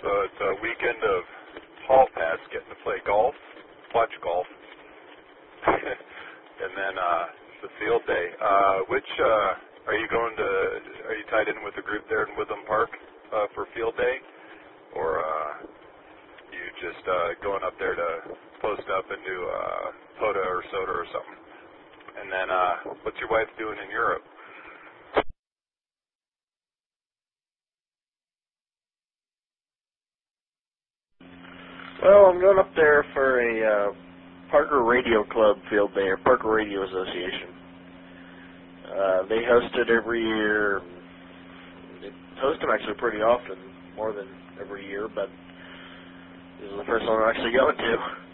So it's a weekend of hall pass, getting to play golf, watch golf, and then the field day. Which are you going to? Are you tied in with a group there in Witham Park for field day, or you just going up there to post up and do POTA or soda or something? And then what's your wife doing in Europe? Well, I'm going up there for a Parker Radio Club field day, or Parker Radio Association. They host it every year. They host them actually pretty often, more than every year, but this is the first one I'm actually going to.